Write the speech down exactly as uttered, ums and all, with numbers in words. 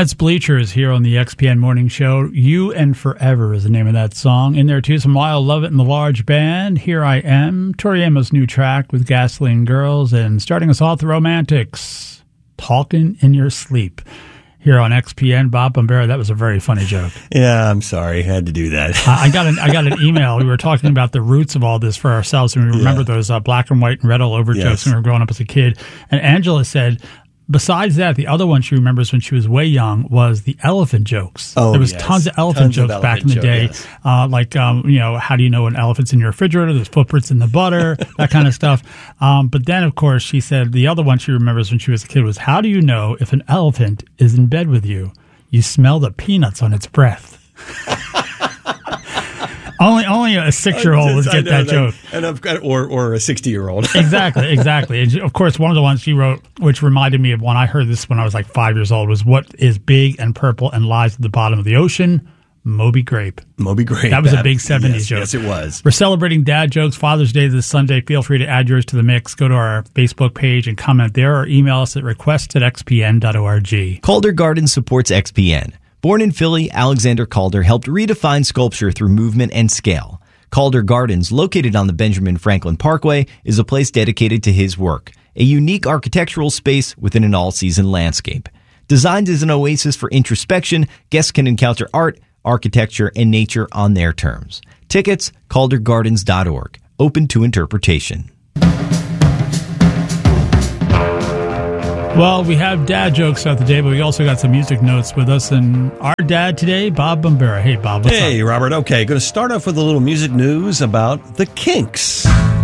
That's Bleachers here on the X P N Morning Show. You and Forever is the name of that song. In there, too, some Lyle Lovett and the Large Band. Here I Am, Tori Amos' new track with Gasoline Girls, and starting us off, the Romantics, Talking in Your Sleep. Here on X P N, Bob Bombera, that was a very funny joke. Yeah, I'm sorry. I had to do that. I got an I got an email. We were talking about the roots of all this for ourselves, and we remember yeah. those uh, black and white and red all over yes. jokes when we were growing up as a kid. And Angela said, besides that, the other one she remembers when she was way young was the elephant jokes. Oh, there was yes. tons of elephant tons jokes of back in the joke, day. Yes. Uh, like, um, you know, how do you know an elephant's in your refrigerator? There's footprints in the butter, that kind of stuff. Um, but then, of course, she said the other one she remembers when she was a kid was, how do you know if an elephant is in bed with you? You smell the peanuts on its breath. Only, only a six-year-old would get that, that joke, and I've got, or or a sixty-year-old. exactly, exactly. And of course, one of the ones she wrote, which reminded me of when I heard this when I was like five years old, was "What is big and purple and lies at the bottom of the ocean? Moby Grape." Moby Grape. That was that, a big seventies yes, joke. Yes, it was. We're celebrating dad jokes. Father's Day this Sunday. Feel free to add yours to the mix. Go to our Facebook page and comment there, or email us at request at x p n dot org. Calder Gardens supports X P N. Born in Philly, Alexander Calder helped redefine sculpture through movement and scale. Calder Gardens, located on the Benjamin Franklin Parkway, is a place dedicated to his work, a unique architectural space within an all-season landscape. Designed as an oasis for introspection, guests can encounter art, architecture, and nature on their terms. Tickets, calder gardens dot org. Open to interpretation. Well, we have dad jokes throughout the day, but we also got some music notes with us. And our dad today, Bob Bombera. Hey, Bob, what's hey, up? Robert. Okay, going to start off with a little music news about the Kinks.